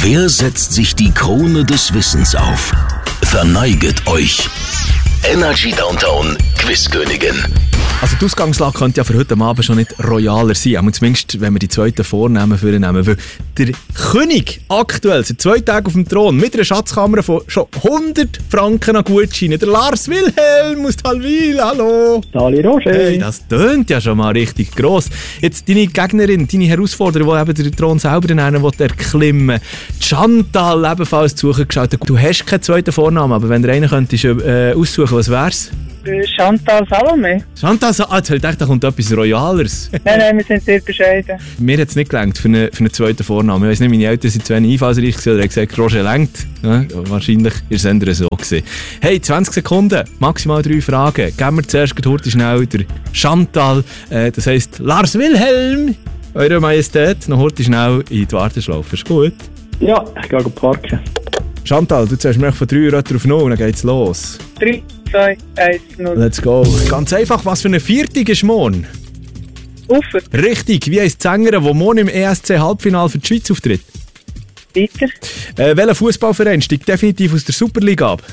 Wer setzt sich die Krone des Wissens auf? Verneiget euch. Energy Downtown Quizkönigin. Also die Ausgangslage könnte ja für heute Abend schon nicht royaler sein, aber zumindest wenn wir die zweiten Vornamen vornehmen. Weil der König aktuell seit 2 Tagen auf dem Thron mit einer Schatzkammer von schon 100 Franken an Gutscheinen. Der Lars Wilhelm aus Talwil, hallo! Sali Roger! Hey, das tönt ja schon mal richtig gross. Jetzt deine Gegnerin, deine Herausforderin, die eben den Thron selber erklimmen will, Chantal ebenfalls zu Suche geschaut. Du hast keinen zweiten Vornamen, aber wenn du einen könntest aussuchen, was wär's? Chantal Salome. Chantal Salome? Jetzt habe ich gedacht, da kommt etwas Royaleres. Nein, wir sind sehr bescheiden. Mir hat es nicht gelangt für einen zweiten Vornamen. Ich weiss nicht, meine Eltern sind zu wenig einfallsreich gewesen, oder haben gesagt, Roger lenkt. Ja, wahrscheinlich ihr Sender so gewesen. Hey, 20 Sekunden, maximal 3 Fragen. Geben wir zuerst heute schnell der Chantal, das heisst Lars Wilhelm, Eure Majestät, noch heute schnell in die Warteschlaufe. Ist gut? Ja, ich gehe parken. Chantal, du zählst mir von 3 Rötter auf 0 und dann geht's los. 3, 2, 1, 0. Let's go. Ganz einfach, was für eine Viertig ist morgen? Ufer. Richtig, wie heisst die Sängerin, die morgen im ESC-Halbfinale für die Schweiz auftritt? Weiter. Welcher Fußballverein steigt definitiv aus der Superliga ab?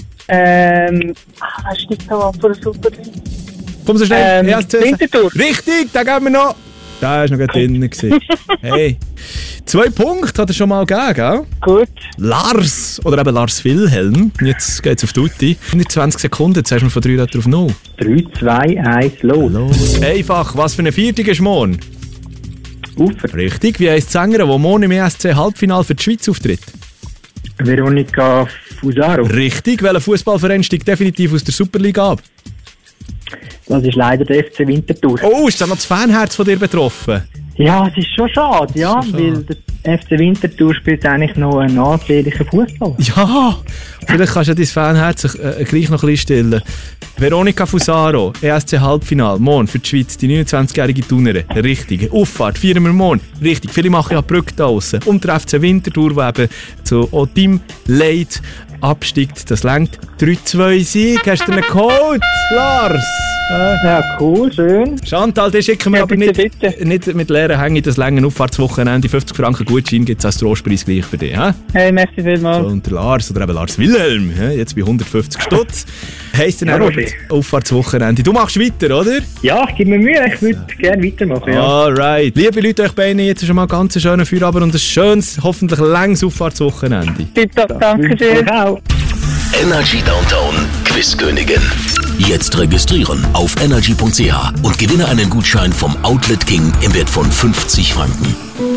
Was steigt da ab für der Superliga? Komm so schnell, ESC. Winterthur. Richtig, den geben wir noch. Der war noch gerade drinnen. Hey, 2 Punkte hat er schon mal gegeben, gell? Gut. Lars, oder eben Lars Wilhelm. Jetzt geht's auf Tutti. In 20 Sekunden, jetzt hast du von 3 Rötter auf 0. 3, 2, 1, los. Einfach, was für eine Viertig ist morgen? Ufer. Richtig, wie heisst die Sängerin, die morgen im ESC-Halbfinale für die Schweiz auftritt? Veronica Fusaro. Richtig, welcher Fußballverein steigt definitiv aus der Superliga ab? Das ist leider der FC Winterthur. Oh, ist da noch das Fanherz von dir betroffen? Ja, es ist schon schade, ja, weil der FC Winterthur spielt eigentlich noch einen ansehnlichen Fußball. Ja, vielleicht kannst du dein Fanherz gleich noch ein bisschen stillen. Veronica Fusaro, ESC-Halbfinale, morgen für die Schweiz, die 29-jährige Thunerin. Richtig. Auffahrt, feiern wir morgen. Richtig. Viele machen ja die Brücke da draussen. Und der FC Winterthur, der eben zu Team Leid absteigt. Das lenkt 3-2 Sieg. Hast du einen geholt, Lars? Ja, cool, schön. Chantal, die schicken wir aber nicht mit leeren Hängen das lange Auffahrtswochenende. 50 Franken Gutschein gibt es als Trostpreis gleich für dich. Hey, merci vielmals. Und der Lars, oder eben Lars Wilhelm, jetzt bei 150 Stutz. Heisst dann auch Auffahrtswochenende. Du machst weiter, oder? Ja, ich gebe mir Mühe, ich würde gerne weitermachen. Ja. Alright. Liebe Leute, euch beiden jetzt schon mal ganz schönen Feierabend und ein schönes, hoffentlich längeres Auffahrtswochenende. Danke schön. Energy Downtown Quizkönigin. Jetzt registrieren auf energy.ch und gewinne einen Gutschein vom Outlet King im Wert von 50 Franken.